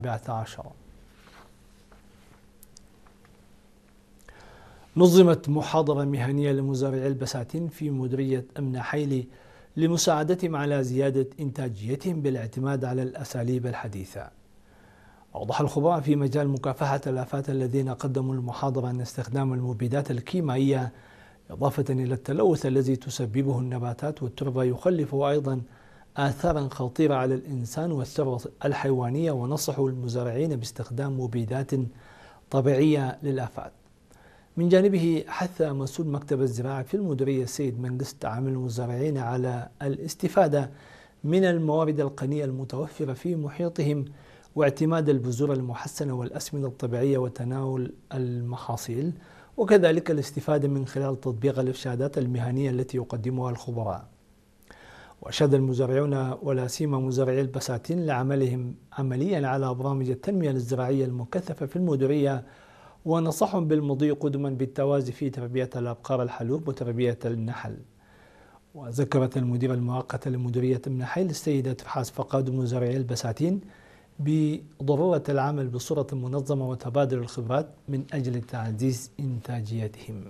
14. نظمت محاضرة مهنية لمزارعي البساتين في مديرية أمن حيلي لمساعدتهم على زيادة إنتاجيتهم بالاعتماد على الأساليب الحديثة. أوضح الخبراء في مجال مكافحة الآفات الذين قدموا المحاضرة أن استخدام المبيدات الكيميائية إضافة إلى التلوث الذي تسببه النباتات والتربة يخلف أيضا آثارا خطيرة على الإنسان والثروة الحيوانية، ونصحوا المزارعين باستخدام مبيدات طبيعية للآفات. من جانبه حث مسؤول مكتب الزراعة في المديرية السيد منقست عامل المزارعين على الاستفادة من الموارد القنية المتوفرة في محيطهم واعتماد البذور المحسنة والأسمدة الطبيعية وتناول المحاصيل، وكذلك الاستفادة من خلال تطبيق الإرشادات المهنية التي يقدمها الخبراء. وأشاد المزارعون ولا سيما مزارعي البساتين لعملهم عمليا على برامج التنمية الزراعية المكثفة في المديرية، ونصحهم بالمضي قدما بالتوازي في تربية الأبقار الحلوب وتربية النحل. وذكرت المديرة المؤقتة لمديرية أمن حيل السيدة ترحاس فقاد مزارعي البساتين بضرورة العمل بصورة منظمة وتبادل الخبرات من أجل تعزيز إنتاجيتهم.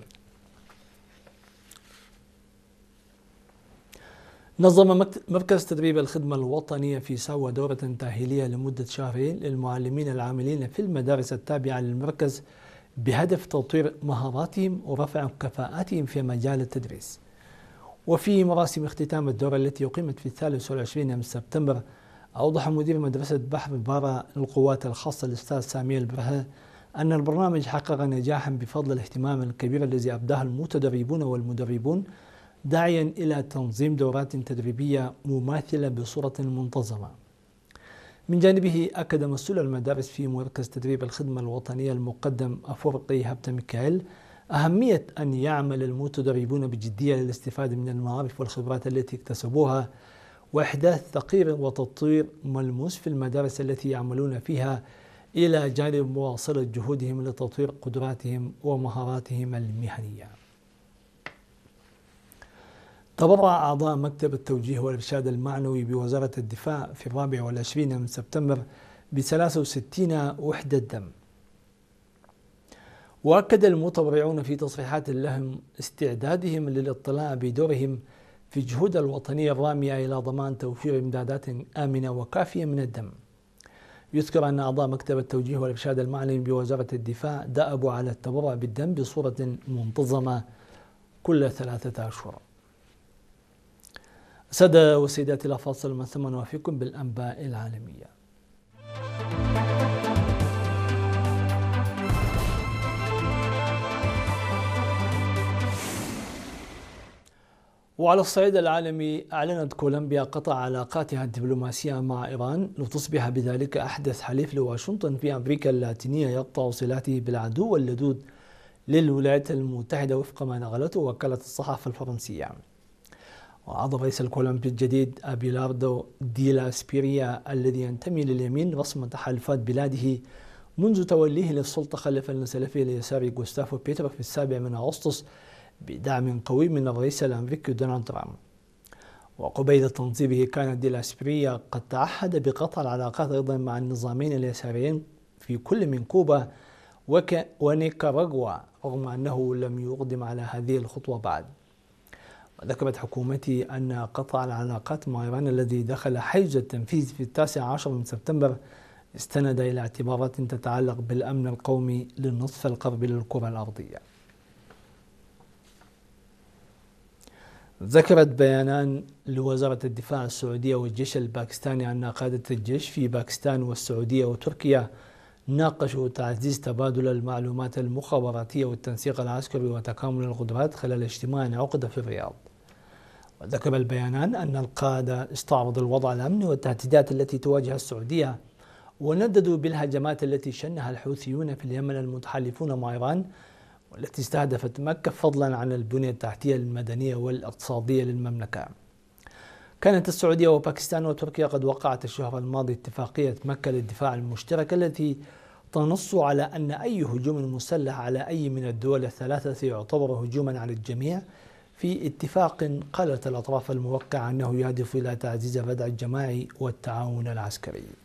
نظم مركز تدريب الخدمة الوطنية في ساوة دورة تأهيلية لمدة شهرين للمعلمين العاملين في المدارس التابعة للمركز بهدف تطوير مهاراتهم ورفع كفاءاتهم في مجال التدريس. وفي مراسم اختتام الدورة التي أقيمت في 23 من سبتمبر، أوضح مدير مدرسة بحر بارا للقوات الخاصة الأستاذ سامي البرهة أن البرنامج حقق نجاحا بفضل الاهتمام الكبير الذي أبداه المتدربون والمدربون، داعيا إلى تنظيم دورات تدريبية مماثلة بصورة منتظمة. من جانبه أكد مسؤول المدارس في مركز تدريب الخدمة الوطنية المقدم أفرقي هبتة ميكائيل أهمية أن يعمل المتدربون بجدية للاستفادة من المعارف والخبرات التي اكتسبوها، وإحداث تغيير وتطوير ملموس في المدارس التي يعملون فيها، إلى جانب مواصلة جهودهم لتطوير قدراتهم ومهاراتهم المهنية. تبرع أعضاء مكتب التوجيه والإرشاد المعنوي بوزارة الدفاع في 24 من سبتمبر ب63 وحدة دم. وأكد المتبرعون في تصريحات لهم استعدادهم للاطلاع بدورهم في الجهود الوطنية الرامية إلى ضمان توفير إمدادات آمنة وكافية من الدم. يذكر أن أعضاء مكتب التوجيه والإرشاد المعنوي بوزارة الدفاع دأبوا على التبرع بالدم بصورة منتظمة كل 3 أشهر. سادة وسيداتي، لا فاصل من ثم نوافيكم بالأنباء العالمية. وعلى الصعيد العالمي، أعلنت كولومبيا قطع علاقاتها الدبلوماسية مع إيران لتصبح بذلك أحدث حليف لواشنطن في أمريكا اللاتينية يقطع صلاته بالعدو اللدود للولايات المتحدة، وفق ما نقلته وكالة الصحافة الفرنسية. وأعاد الرئيس الكولومبي الجديد أبيلاردو دي لا إسبيريا الذي ينتمي لليمين رسم تحالفات بلاده منذ توليه للسلطة خلف المسلفي اليساري غوستافو بيترو في 7 من أغسطس بدعم قوي من الرئيس الأمريكي دونالد ترامب. وقبيل تنصيبه كانت دي لا إسبيريا قد تعهد بقطع العلاقات أيضا مع النظامين اليساريين في كل من كوبا ونيكاراغوا، رغم أنه لم يقدم على هذه الخطوة بعد. وذكرت حكومتي أن قطع العلاقات مع إيران الذي دخل حيز التنفيذ في 19 من سبتمبر استند إلى اعتبارات تتعلق بالأمن القومي للنصف الغربي للكرة الأرضية. ذكرت بيانان لوزارة الدفاع السعودية والجيش الباكستاني أن قادة الجيش في باكستان والسعودية وتركيا ناقشوا تعزيز تبادل المعلومات المخابراتية والتنسيق العسكري وتكامل القدرات خلال اجتماع عقد في الرياض. وذكر البيانان أن القادة استعرضوا الوضع الأمني والتهديدات التي تواجه السعودية، ونددوا بالهجمات التي شنها الحوثيون في اليمن المتحالفون مع إيران، والتي استهدفت مكة فضلا عن البنية التحتية المدنية والاقتصادية للمملكة. كانت السعودية وباكستان وتركيا قد وقعت الشهر الماضي اتفاقية مكة للدفاع المشترك التي تنص على أن أي هجوم مسلح على أي من الدول الثلاثة يعتبر هجوما على الجميع، في اتفاق قالت الأطراف الموقعة أنه يهدف إلى تعزيز الردع الجماعي والتعاون العسكري.